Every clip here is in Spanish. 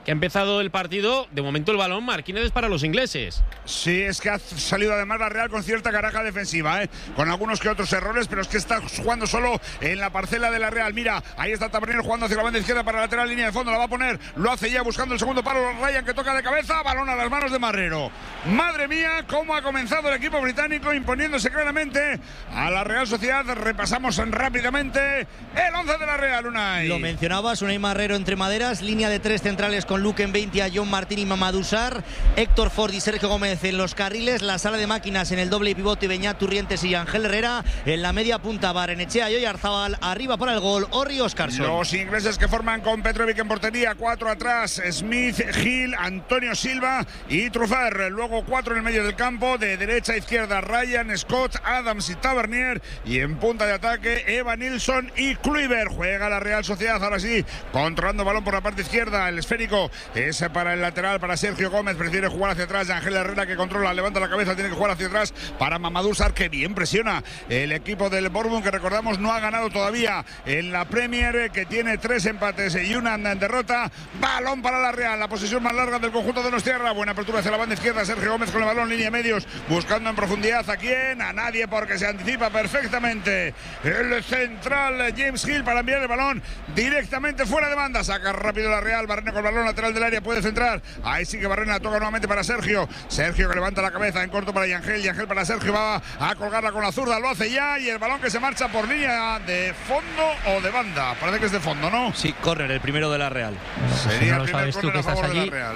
que ha empezado el partido, de momento el balón Marquínez es para los ingleses. Sí, es que ha salido además la Real con cierta caraja defensiva, con algunos que otros errores, pero es que está jugando solo en la parcela de la Real. Mira, ahí está Tavernier jugando hacia la banda izquierda para la lateral, línea de fondo, la va a poner, lo hace ya buscando el segundo palo, Ryan que toca de cabeza, balón a las manos de Marrero. Madre mía, cómo ha comenzado el equipo británico imponiéndose claramente a la Real Sociedad. Repasamos rápidamente el 11 de la Real, Unai. Lo mencionabas, Unai Marrero entre maderas, línea de 3 centrales con Luque en 20, a John Martín y Mamadou Sarr, Héctor Ford y Sergio Gómez en los carriles, la sala de máquinas en el doble pivote, Beñat Turrientes y Ángel Herrera, en la media punta Barrenechea y Oyarzábal, arriba para el gol Orri Óscarson. Los ingleses que forman con Petrovic en portería, 4 atrás, Smith, Gil, Antonio Silva y Truffert, luego 4 en el medio del campo, de derecha a izquierda Ryan, Scott, Adams y Tavernier, y en punta de ataque Eva Nilsson y Kluivert. Juega la Real Sociedad, ahora sí, controlando el balón por la parte izquierda, el esférico es para el lateral, para Sergio Gómez, prefiere jugar hacia atrás, Ángel Herrera que controla, levanta la cabeza, tiene que jugar hacia atrás para Mamadou Sarr, que bien presiona el equipo del Bournemouth, que recordamos no ha ganado todavía en la Premier, que tiene 3 empates y una derrota. Balón para la Real, la posesión más larga del conjunto de Donostiarra, buena apertura hacia la banda izquierda, Sergio Gómez con el balón, línea medios, buscando en profundidad a quién, a nadie, porque se anticipa perfectamente el central James Hill para enviar el balón directamente fuera de banda, saca rápido la Real, Barrena con el balón lateral del área, puede centrar, ahí sí que Barrena toca nuevamente para Sergio que levanta la cabeza en corto para Yangel para Sergio, va a colgarla con la zurda, lo hace ya, y el balón que se marcha por línea de fondo o de banda, parece que es de fondo, ¿no? Sí, córner, el primero de la Real. Si Sería no lo el primer sabes tú que córner a estás favor de allí. la Real.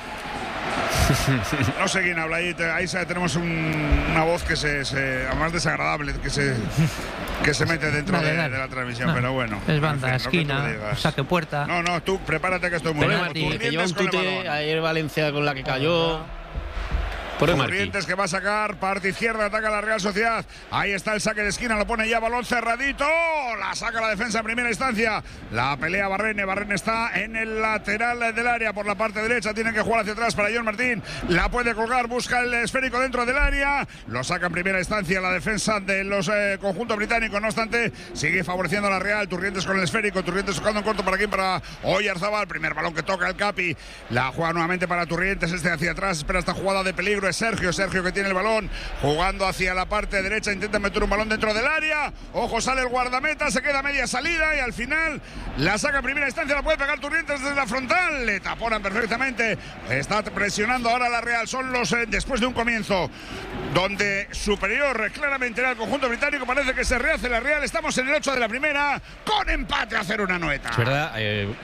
No sé quién habla ahí tenemos una voz que se más desagradable que se mete dentro de la transmisión, No, pero bueno. es banda, en fin, esquina, saque puerta. No, tú prepárate que estoy muy bien. Martín, que lleva un tute ayer Valencia con la que cayó. Corrientes que va a sacar, parte izquierda, ataca la Real Sociedad. Ahí está el saque de esquina, lo pone ya, balón cerradito. La saca la defensa en primera instancia. La pelea Barrene está en el lateral del área por la parte derecha. Tiene que jugar hacia atrás para John Martín. La puede colgar, busca el esférico dentro del área. Lo saca en primera instancia la defensa de los conjuntos británicos. No obstante, sigue favoreciendo a la Real. Turrientes con el esférico. Turrientes tocando en corto para quién, para Oyarzábal. Primer balón que toca el Capi. La juega nuevamente para Turrientes. Hacia atrás. Espera esta jugada de peligro. Sergio que tiene el balón, jugando hacia la parte derecha, intenta meter un balón dentro del área, ojo, sale el guardameta, se queda media salida y al final la saca en primera instancia, la puede pegar Turrientes desde la frontal, le taponan perfectamente, está presionando ahora la Real, son los después de un comienzo donde superior claramente era el conjunto británico, parece que se rehace la Real, estamos en el 8 de la primera, con empate a 0 una noeta. Es verdad,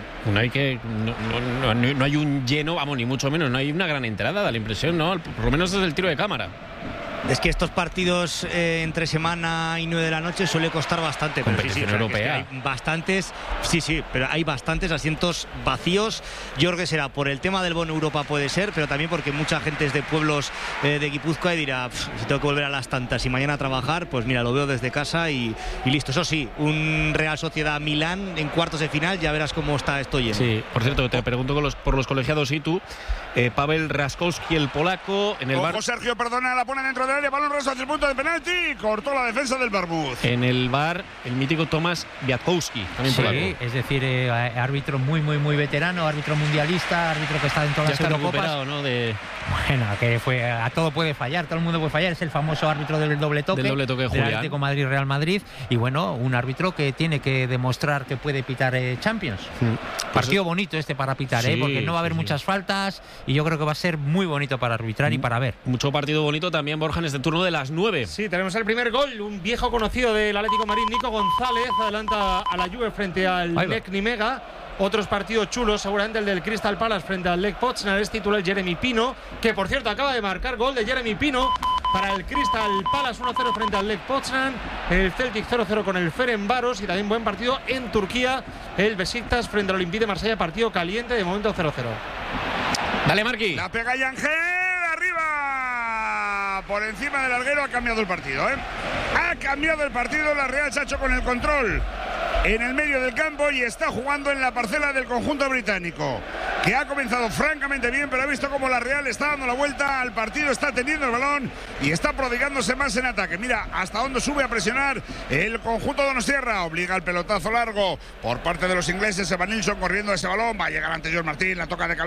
no hay un lleno, vamos, ni mucho menos, no hay una gran entrada, da la impresión, ¿no? Por lo menos desde el tiro de cámara. Es que estos partidos entre semana y 9 de la noche suele costar bastante. Competición europea. Es que hay bastantes, pero hay bastantes asientos vacíos. Yo creo que será por el tema del bono Europa, puede ser, pero también porque mucha gente es de pueblos de Guipúzcoa y dirá, si tengo que volver a las tantas y mañana a trabajar, pues mira, lo veo desde casa y listo. Eso sí, un Real Sociedad Milán en cuartos de final, ya verás cómo está esto lleno. Sí, por cierto, te pregunto por los colegiados y tú, Pavel Raskowski, el polaco, en el bar. Sergio, perdona, la pone dentro del área, balón raso hacia el punto de penalti, cortó la defensa del Bournemouth. En el bar, el mítico Tomasz Biatkowski, también polaco. Sí, es decir, árbitro muy veterano, árbitro mundialista, árbitro que está en todas las Eurocopas. Recuperado, ¿no? Bueno, que a todo puede fallar, todo el mundo puede fallar, es el famoso árbitro del doble toque de Julián. Atlético Madrid-Real Madrid, y bueno, un árbitro que tiene que demostrar que puede pitar Champions. Partido bonito para pitar, sí, porque no va a haber muchas faltas y yo creo que va a ser muy bonito para arbitrar y para ver. Mucho partido bonito también, Borja, en este turno de las 9. Sí, tenemos el primer gol, un viejo conocido del Atlético de Madrid, Nico González, adelanta a la Juve frente al Lech Nimega. Otros partidos chulos, seguramente el del Crystal Palace frente al Lech Poznan, es titular Jeremy Pino, que por cierto acaba de marcar gol de Jeremy Pino para el Crystal Palace, 1-0 frente al Lech Poznan, el Celtic 0-0 con el Ferencváros, y también buen partido en Turquía, el Besiktas frente al Olympique de Marsella, partido caliente, de momento 0-0. Dale, Marqui. La pega Yangel, arriba, por encima del larguero, ha cambiado el partido, ha cambiado el partido, la Real se ha hecho con el control en el medio del campo y está jugando en la parcela del conjunto británico, que ha comenzado francamente bien, pero ha visto cómo la Real está dando la vuelta al partido, está teniendo el balón y está prodigándose más en ataque. Mira hasta dónde sube a presionar el conjunto de Donostiarra, obliga el pelotazo largo por parte de los ingleses, Eva Nilsson corriendo ese balón, va a llegar ante John Martín, la toca de cabeza.